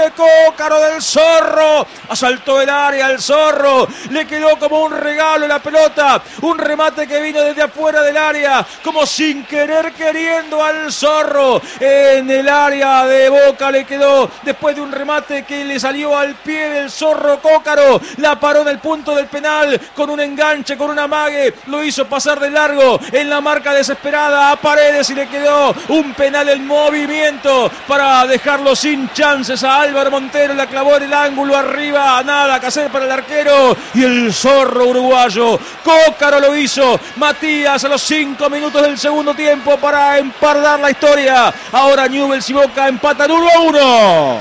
de Cócaro del Zorro. Asaltó el área el Zorro. Le quedó como un regalo la pelota. Un remate que vino desde afuera del área. Como sin querer queriendo al Zorro. En el área de Boca le quedó después de un remate que le salió al pie del Zorro Cócaro. La paró en el punto del penal con un enganche, con un amague. Lo hizo pasar de largo en la marca desesperada a Paredes y le quedó un penal en movimiento para dejarlo sin chances a Álvaro Montero. La clavó en el ángulo arriba. Nada que hacer para el arquero. Y el Zorro uruguayo Cócaro lo hizo. Matías a los 5 minutos del segundo tiempo para empardar la historia. Ahora Newell's y Boca empatan 1-1.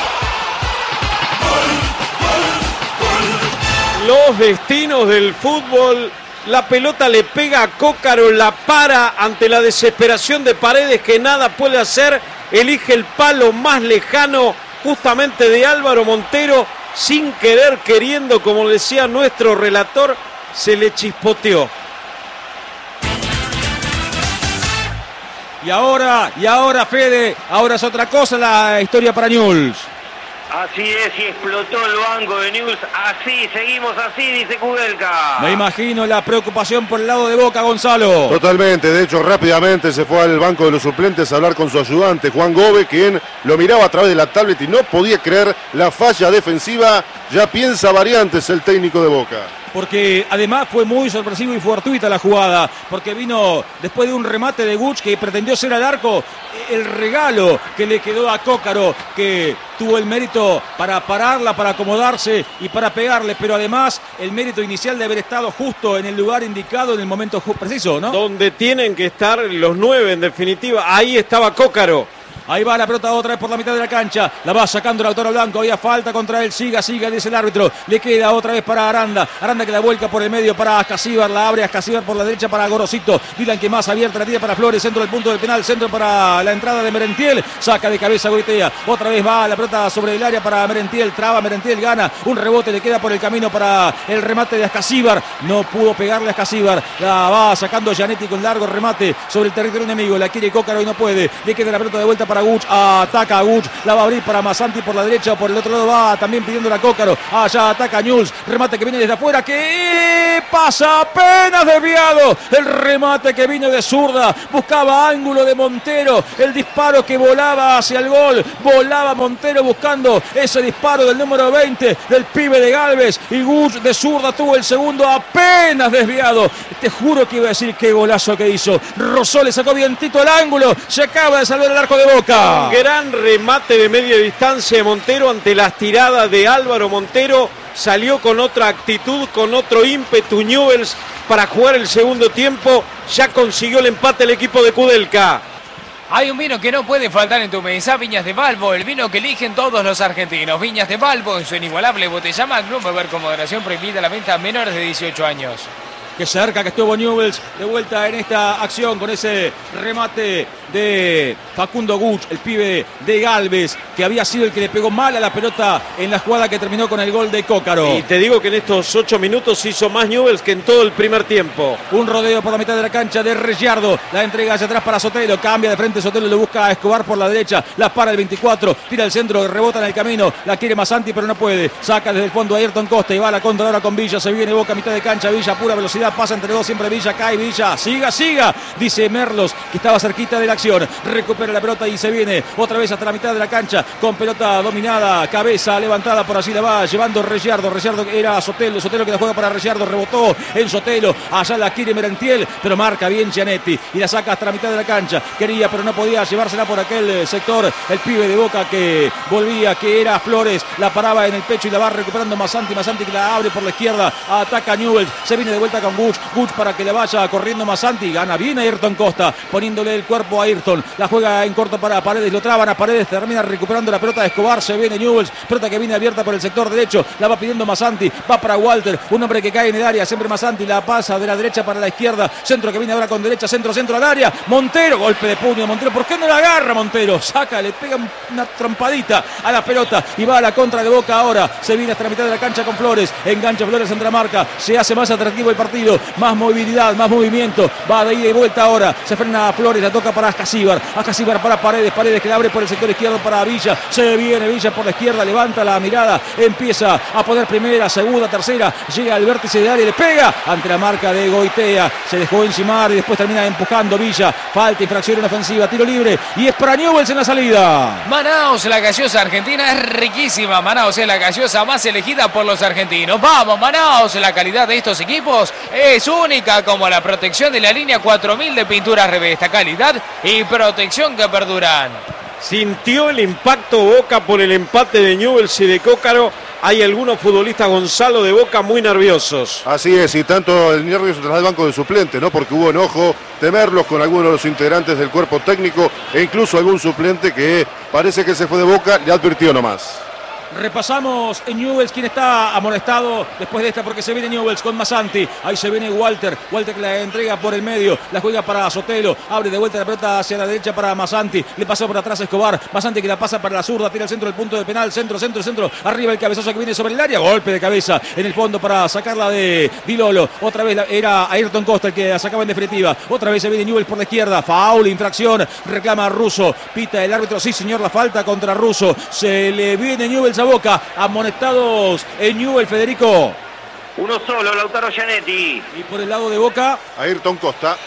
Los destinos del fútbol. La pelota le pega a Cócaro, la para ante la desesperación de Paredes, que nada puede hacer. Elige el palo más lejano, justamente de Álvaro Montero, sin querer, queriendo, como decía nuestro relator, se le chispoteó. Y ahora Fede, ahora es otra cosa la historia para Newell's. Así es, y explotó el banco de Newell's. Así, seguimos así, dice Kudelka. Me imagino la preocupación por el lado de Boca, Gonzalo. Totalmente, de hecho rápidamente se fue al banco de los suplentes a hablar con su ayudante Juan Gómez, quien lo miraba a través de la tablet y no podía creer la falla defensiva. Ya piensa variantes el técnico de Boca. Porque además fue muy sorpresivo y fortuita la jugada, porque vino después de un remate de Guch que pretendió ser al arco, el regalo que le quedó a Cócaro, que tuvo el mérito para pararla, para acomodarse y para pegarle, pero además el mérito inicial de haber estado justo en el lugar indicado en el momento preciso, ¿no? Donde tienen que estar los 9 en definitiva, ahí estaba Cócaro. Ahí va la pelota otra vez por la mitad de la cancha. La va sacando Lautaro Blanco. Había falta contra él. Siga, dice el árbitro. Le queda otra vez para Aranda. Aranda que la vuelca por el medio para Ascasíbar. La abre Ascasíbar por la derecha para Gorosito. Dylan que más abierta la tira para Flores. Centro del punto del penal. Centro para la entrada de Merentiel. Saca de cabeza Goitea. Otra vez va la pelota sobre el área para Merentiel. Traba Merentiel. Gana. Un rebote le queda por el camino para el remate de Ascasíbar. No pudo pegarle a Ascasíbar. La va sacando Gianetti con largo remate sobre el territorio enemigo. La quiere Cócaro y no puede. Le queda la pelota de vuelta para Guch, ataca a Guch, la va a abrir para Masanti por la derecha, por el otro lado va también pidiendo la Cócaro, allá ataca Newell's, remate que viene desde afuera, que pasa apenas desviado, el remate que vino de zurda, buscaba ángulo de Montero, el disparo que volaba hacia el gol, volaba Montero buscando ese disparo del número 20 del pibe de Galvez, y Guch de zurda tuvo el segundo apenas desviado. Te juro que iba a decir qué golazo que hizo, Rosó le sacó vientito el ángulo, se acaba de salvar el arco de Boca. Un gran remate de media distancia de Montero ante las tiradas de Álvaro Montero. Salió con otra actitud, con otro ímpetu Newell's para jugar el segundo tiempo. Ya consiguió el empate el equipo de Kudelka. Hay un vino que no puede faltar en tu mesa, Viñas de Balbo, el vino que eligen todos los argentinos. Viñas de Balbo, en su inigualable botella Magnum, beber con moderación, prohibida la venta a menores de 18 años. Qué cerca que estuvo Newell's de vuelta en esta acción con ese remate de Facundo Guch, el pibe de Galvez, que había sido el que le pegó mal a la pelota en la jugada que terminó con el gol de Cócaro. Y te digo que en estos 8 minutos hizo más Newell's que en todo el primer tiempo. Un rodeo por la mitad de la cancha de Regiardo, la entrega hacia atrás para Sotelo, cambia de frente Sotelo, le busca a Escobar por la derecha, la para el 24, tira el centro, rebota en el camino, la quiere Masanti pero no puede, saca desde el fondo a Ayrton Costa y va a la contra ahora con Villa, se viene Boca a mitad de cancha, Villa pura velocidad, pasa entre dos, siempre Villa, cae Villa, siga, dice Merlos, que estaba cerquita de la acción, recupera la pelota y se viene otra vez hasta la mitad de la cancha, con pelota dominada, cabeza levantada, por allí la va llevando Regiardo que era Sotelo que la juega para Regiardo, rebotó en Sotelo, allá la quiere Merentiel, pero marca bien Gianetti, y la saca hasta la mitad de la cancha, quería pero no podía llevársela por aquel sector, el pibe de Boca que volvía, que era Flores, la paraba en el pecho y la va recuperando Masanti que la abre por la izquierda, ataca Newell's, se viene de vuelta con Guch para que la vaya corriendo Masanti, gana bien a Ayrton Costa, poniéndole el cuerpo a Ayrton, la juega en corto para Paredes, lo traban a Paredes, termina recuperando la pelota de Escobar, se viene Newell's, pelota que viene abierta por el sector derecho, la va pidiendo Masanti, va para Walter, un hombre que cae en el área, siempre Masanti, la pasa de la derecha para la izquierda, centro que viene ahora con derecha, centro al área, Montero, golpe de puño, Montero, ¿por qué no la agarra Montero? Saca, le pega una trompadita a la pelota y va a la contra de Boca ahora, se viene hasta la mitad de la cancha con Flores, engancha Flores entre la marca, se hace más atractivo el partido, partido. Más movilidad, más movimiento. Va de ida y vuelta ahora. Se frena a Flores, la toca para Ascasíbar. Ascasíbar para Paredes. Paredes que la abre por el sector izquierdo para Villa. Se viene Villa por la izquierda, levanta la mirada. Empieza a poner primera, segunda, tercera. Llega al vértice de área y le pega ante la marca de Goitea. Se dejó encimar y después termina empujando Villa. Falta, infracción en ofensiva, tiro libre. Y es para Newell's en la salida. Manaos, la gaseosa argentina es riquísima. Manaos es la gaseosa más elegida por los argentinos. Vamos, Manaos, la calidad de estos equipos es única, como la protección de la línea 4000 de pintura Revesta. Calidad y protección que perduran. Sintió el impacto Boca por el empate de Newell's y de Cócaro. Hay algunos futbolistas, Gonzalo, de Boca muy nerviosos. Así es, y tanto el nervioso tras el banco de suplente, ¿no? Porque hubo enojo, temerlos con algunos de los integrantes del cuerpo técnico e incluso algún suplente que parece que se fue de Boca, le advirtió nomás. Repasamos en Newell's quién está amonestado después de esta, porque se viene Newell's con Masanti. Ahí se viene Walter que la entrega por el medio, la juega para Sotelo, abre de vuelta la pelota hacia la derecha para Masanti, le pasa por atrás a Escobar. Masanti que la pasa para la zurda, tira al centro del punto de penal, centro, arriba el cabezazo que viene sobre el área, golpe de cabeza en el fondo para sacarla de Di Lolo. Otra vez era Ayrton Costa el que la sacaba en definitiva. Otra vez se viene Newell's por la izquierda, foul, infracción, reclama a Russo, pita el árbitro, sí señor, la falta contra Russo. Se le viene Newell's a Boca, amonestados en Newell's, Federico. Uno solo, Lautaro Gianetti. Y por el lado de Boca, Ayrton Costa.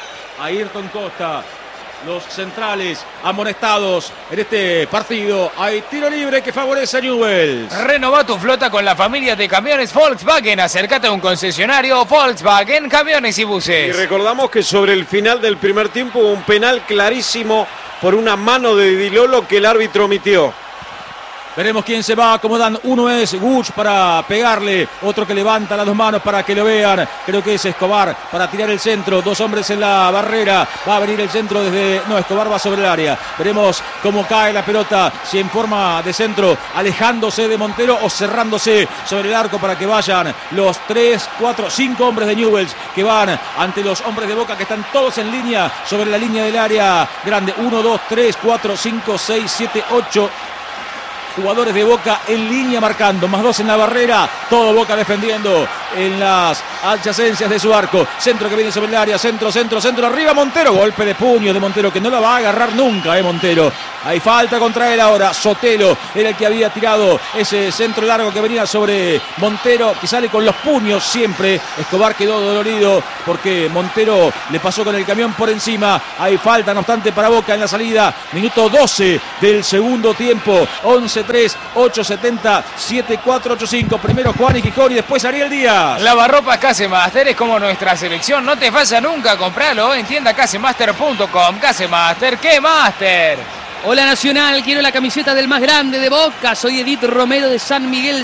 Los centrales amonestados en este partido. Hay tiro libre que favorece a Newell's. Renova tu flota con la familia de camiones Volkswagen. Acércate a un concesionario Volkswagen, camiones y Y buses. recordamos que sobre el final del primer tiempo hubo un penal clarísimo por una mano de Di Lolo que el árbitro omitió. Veremos quién se va, acomodan. Uno es Guch para pegarle, otro que levanta las dos manos para que lo vean. Creo que es Escobar para tirar el centro. Dos hombres en la barrera. Va a venir el centro desde... No, Escobar va sobre el área. Veremos cómo cae la pelota, si en forma de centro, alejándose de Montero o cerrándose sobre el arco para que vayan los 3, 4, 5 hombres de Newell's que van ante los hombres de Boca, que están todos en línea sobre la línea del área grande. 1, 2, 3, 4, 5, 6, 7, 8... jugadores de Boca en línea marcando, más dos en la barrera, todo Boca defendiendo en las adyacencias de su arco. Centro que viene sobre el área, centro, arriba Montero, golpe de puño de Montero que no la va a agarrar nunca, Montero. Hay falta contra él ahora. Sotelo era el que había tirado ese centro largo que venía sobre Montero, que sale con los puños siempre. Escobar quedó dolorido porque Montero le pasó con el camión por encima. Hay falta, no obstante, para Boca en la salida. Minuto 12 del segundo tiempo. 11-3, 8-70, 7-4, 8-5. Primero Juan y Quijón y después Ariel Díaz. Lavarropas Casemaster es como nuestra selección. No te falla nunca, compralo en tienda casemaster.com. Casemaster, ¿qué Master? Hola Nacional, quiero la camiseta del más grande de Boca. Soy Edith Romero de San Miguel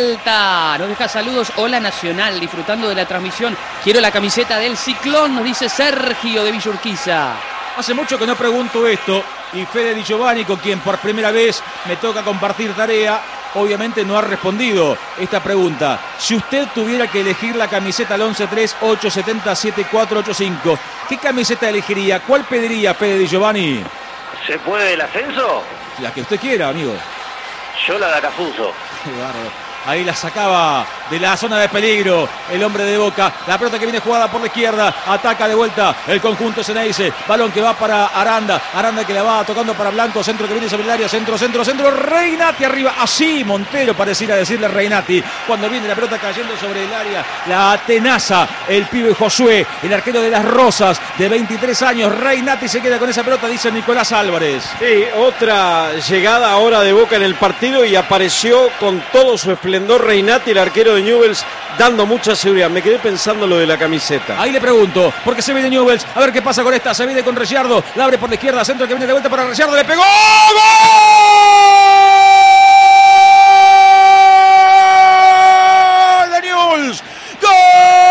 Salta. Nos deja saludos. Hola Nacional, disfrutando de la transmisión. Quiero la camiseta del Ciclón, nos dice Sergio de Villa Urquiza. Hace mucho que no pregunto esto y Fede Di Giovanni, con quien por primera vez me toca compartir tarea, obviamente no ha respondido esta pregunta. Si usted tuviera que elegir la camiseta al 11-3, 8-70, 7-4, 8-5, ¿qué camiseta elegiría? ¿Cuál pediría Fede Di Giovanni? ¿Se puede el ascenso? La que usted quiera, amigo. Yo la de Acafuso. Qué bárbaro. Ahí la sacaba de la zona de peligro el hombre de Boca. La pelota que viene jugada por la izquierda. Ataca de vuelta el conjunto Ceneice. Balón que va para Aranda. Aranda que la va tocando para Blanco. Centro que viene sobre el área. Centro. Reinati arriba. Así Montero pareciera decirle Reinati. Cuando viene la pelota cayendo sobre el área. La atenaza el pibe Josué. El arquero de las Rosas de 23 años. Reinati se queda con esa pelota, dice Nicolás Álvarez. Sí, otra llegada ahora de Boca en el partido y apareció con todo su esplendor Reinati, el arquero de Newell's, dando mucha seguridad. Me quedé pensando lo de la camiseta. Ahí le pregunto, porque se viene Newell's, a ver qué pasa con esta. Se viene con Ricciardo, la abre por la izquierda, centro que viene de vuelta para Ricciardo, le pegó. ¡Gol!